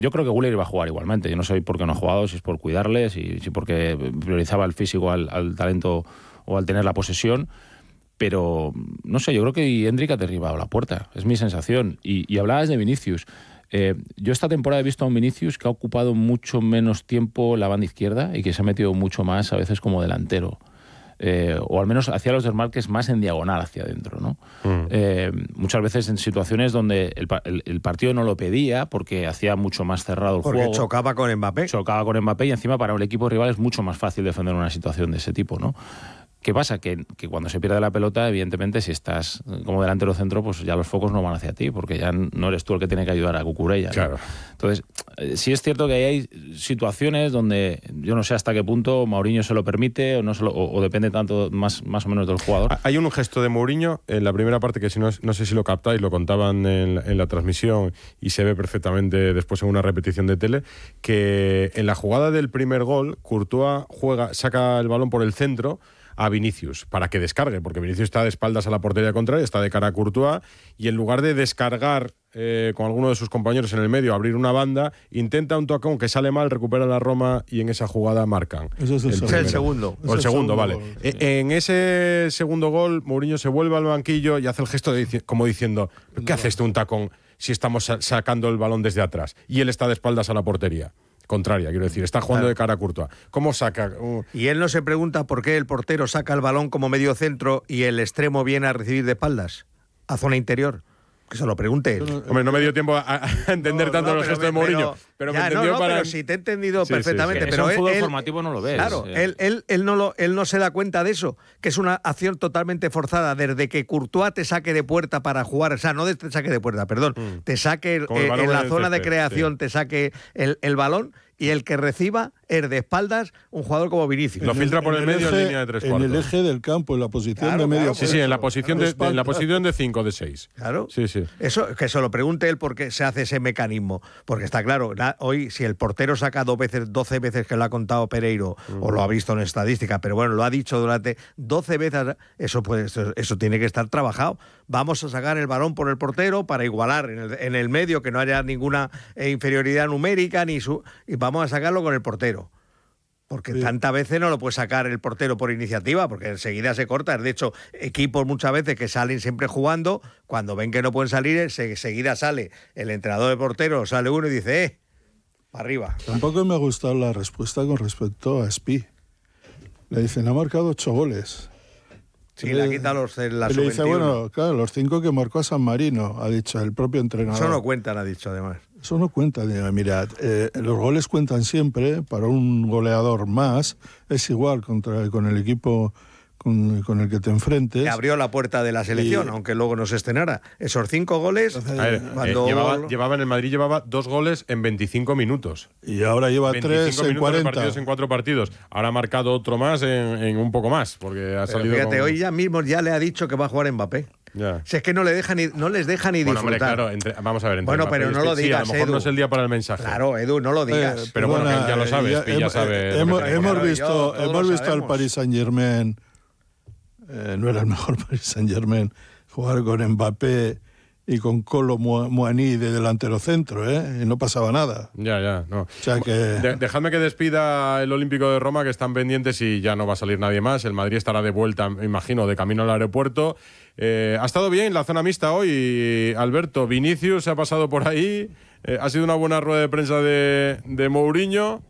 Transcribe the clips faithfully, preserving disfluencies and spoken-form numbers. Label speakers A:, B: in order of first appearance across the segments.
A: Yo creo que Güler iba a jugar igualmente. Yo no sé por qué no ha jugado, si es por cuidarles, si, si porque priorizaba el físico al, al talento o al tener la posesión. Pero, no sé, yo creo que Endrick ha derribado la puerta. Es mi sensación. Y, y hablabas de Vinicius. Eh, yo esta temporada he visto a un Vinicius que ha ocupado mucho menos tiempo la banda izquierda y que se ha metido mucho más a veces como delantero. Eh, o al menos hacía los desmarques más en diagonal hacia adentro, ¿no? Mm. Eh, muchas veces en situaciones donde el, el, el partido no lo pedía porque hacía mucho más cerrado el
B: porque
A: juego.
B: Porque chocaba con Mbappé.
A: Chocaba con Mbappé y encima para el equipo rival es mucho más fácil defender una situación de ese tipo, ¿no? ¿Qué pasa? Que, que cuando se pierde la pelota, evidentemente, si estás como delantero centro, pues ya los focos no van hacia ti, porque ya no eres tú el que tiene que ayudar a Cucurella, ¿no?
B: Claro.
A: Entonces, eh, sí es cierto que hay situaciones donde yo no sé hasta qué punto Mourinho se lo permite o no se lo, o, o depende tanto más, más o menos del jugador.
C: Hay un gesto de Mourinho en la primera parte que si no, no sé si lo captáis, lo contaban en, en la transmisión y se ve perfectamente después en una repetición de tele, que en la jugada del primer gol, Courtois juega, saca el balón por el centro a Vinicius para que descargue, porque Vinicius está de espaldas a la portería contraria, está de cara a Courtois, y en lugar de descargar eh, con alguno de sus compañeros en el medio, abrir una banda, intenta un tocón que sale mal, recupera la Roma y en esa jugada marcan.
B: Ese es el, el, el segundo.
C: O el, el segundo, segundo, vale. Gol, sí. En ese segundo gol, Mourinho se vuelve al banquillo y hace el gesto de, como diciendo, ¿qué hace este un tacón si estamos sacando el balón desde atrás? Y él está de espaldas a la portería contraria, quiero decir, está jugando claro. de cara a Courtois. ¿Cómo saca? Uh...
B: Y él no se pregunta por qué el portero saca el balón como medio centro y el extremo viene a recibir de espaldas, a zona interior. Que se lo pregunte él.
C: No, no, Hombre, no me dio tiempo a, a entender no, tanto no, los gestos de Mourinho, pero, pero
B: ya,
C: me entendió
B: no, no,
C: para...
B: pero sí te he entendido sí, perfectamente.
A: Sí, sí.
B: Pero
A: en
B: él,
A: fútbol
B: él,
A: formativo no lo ves.
B: Claro,
A: sí.
B: él, él, él, no lo, él no se da cuenta de eso, que es una acción totalmente forzada, desde que Courtois te saque de puerta para jugar, o sea, no te saque de puerta, perdón, mm. te saque el, eh, en la zona de creación, sí. te saque el, el balón, y el que reciba es de espaldas un jugador como Vinicius.
C: Lo filtra por el, el medio eje, en línea de tres cuartos.
D: En el eje del campo, en la posición claro, de medio.
C: Claro, sí, sí, en la posición claro, de, en la posición de cinco, de seis.
B: Claro.
C: Sí, sí.
B: Eso, que se lo pregunte él por qué se hace ese mecanismo. Porque está claro, hoy si el portero saca dos veces, doce veces que lo ha contado Pereiro, uh-huh. o lo ha visto en estadística, pero bueno, lo ha dicho durante doce veces, eso, pues, eso, eso tiene que estar trabajado. Vamos a sacar el balón por el portero para igualar en el, en el medio, que no haya ninguna eh, inferioridad numérica, ni su, y vamos a sacarlo con el portero. Porque sí. tantas veces no lo puede sacar el portero por iniciativa, porque enseguida se corta. De hecho, equipos muchas veces que salen siempre jugando, cuando ven que no pueden salir, enseguida sale el entrenador de portero, sale uno y dice, eh, para arriba.
D: Tampoco me ha gustado la respuesta con respecto a Spi. Le dicen, ha marcado ocho goles.
B: Sí, le, le quita los la
D: le dice, bueno, claro, los cinco que marcó a San Marino, ha dicho el propio entrenador.
B: Eso no cuentan, ha dicho además.
D: Eso no cuenta. Mirad, eh, los goles cuentan siempre. Para un goleador más es igual contra, con el equipo con, con el que te enfrentes.
B: Que abrió la puerta de la selección, y... aunque luego no se estrenara. Esos cinco goles...
C: A ver, cuando... eh, llevaba, llevaba en el Madrid llevaba dos goles en veinticinco minutos.
D: Y ahora lleva tres en cuarenta.
C: Partidos en cuatro partidos. Ahora ha marcado otro más en, en un poco más, porque ha
B: Pero
C: salido
B: fíjate,
C: con...
B: hoy ya mismo ya le ha dicho que va a jugar Mbappé.
C: Ya.
B: Si es que no le deja ni, no les deja ni
C: bueno,
B: disfrutar.
C: Hombre, claro, entre, vamos a ver. Entre
B: bueno,
C: Mbappé,
B: pero no lo
C: sí,
B: digas,
C: a lo mejor
B: Edu.
C: no es el día para el mensaje.
B: Claro, Edu, no lo digas.
C: Eh, pero bueno, bueno ya lo sabes, ya, ya sabe.
D: Hemos, hemos
B: claro,
D: visto,
B: yo,
D: hemos visto al Paris Saint-Germain, eh, no era el mejor Paris Saint-Germain, jugar con Mbappé y con Kolo Muani de delantero centro, ¿eh? Y no pasaba nada.
C: Ya, ya, no.
D: O sea que...
C: De, dejadme que despida el Olímpico de Roma, que están pendientes y ya no va a salir nadie más. El Madrid estará de vuelta, me imagino, de camino al aeropuerto. Eh, ha estado bien la zona mixta hoy, Alberto. Vinicius se ha pasado por ahí. Eh, ha sido una buena rueda de prensa de, de Mourinho.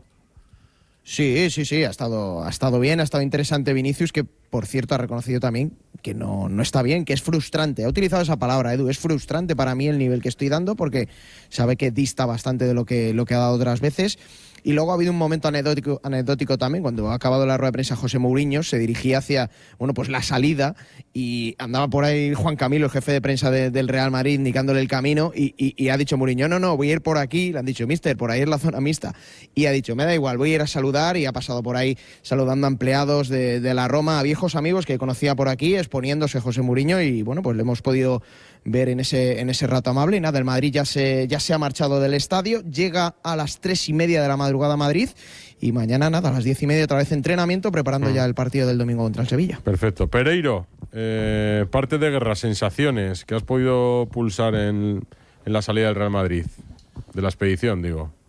E: Sí, sí, sí, ha estado, ha estado bien, ha estado interesante Vinicius, que por cierto ha reconocido también que no, no está bien, que es frustrante. Ha utilizado esa palabra, Edu, es frustrante para mí el nivel que estoy dando, porque sabe que dista bastante de lo que, lo que ha dado otras veces. Y luego ha habido un momento anecdótico, anecdótico también, cuando ha acabado la rueda de prensa José Mourinho, se dirigía hacia, bueno, pues la salida, y andaba por ahí Juan Camilo, el jefe de prensa de, del Real Madrid, indicándole el camino, y, y, y ha dicho Mourinho, no, no, voy a ir por aquí. Le han dicho, mister, por ahí es la zona mixta. Y ha dicho, me da igual, voy a ir a saludar, y ha pasado por ahí saludando a empleados de, de la Roma, a viejos amigos que conocía por aquí, exponiéndose José Mourinho, y bueno, pues le hemos podido ver en ese, en ese rato amable. Y nada, el Madrid ya se, ya se ha marchado del estadio, llega a las tres y media de la madrugada a Madrid, y mañana nada, a las diez y media otra vez entrenamiento, preparando mm. ya el partido del domingo contra el Sevilla.
C: Perfecto. Pereiro, eh, parte de guerra, sensaciones que has podido pulsar en, en la salida del Real Madrid, de la expedición, digo.